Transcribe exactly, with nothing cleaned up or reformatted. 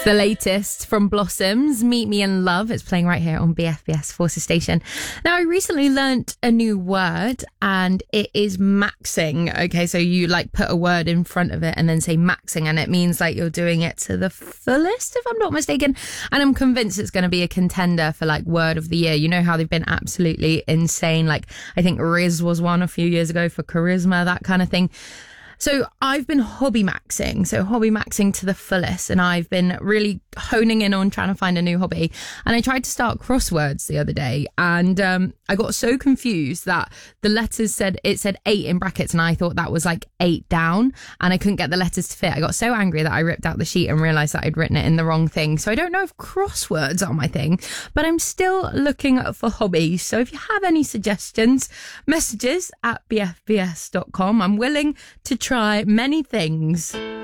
The latest from Blossoms, Meet Me in Love. It's playing right here on B F B S Forces Station. Now, I recently learnt a new word and it is maxing. Okay, so you like put a word in front of it and then say maxing, and it means like you're doing it to the fullest, if I'm not mistaken. And I'm convinced it's going to be a contender for like word of the year. You know how they've been absolutely insane. Like I think Riz was one a few years ago for charisma, that kind of thing. So I've been hobby maxing, so hobby maxing to the fullest, and I've been really honing in on trying to find a new hobby. And I tried to start crosswords the other day, and um, I got so confused that the letters said, it said eight in brackets, and I thought that was like eight down, and I couldn't get the letters to fit. I got so angry that I ripped out the sheet and realised that I'd written it in the wrong thing. So I don't know if crosswords are my thing, but I'm still looking for hobbies. So if you have any suggestions, messages at b f b s dot com. I'm willing to try many things.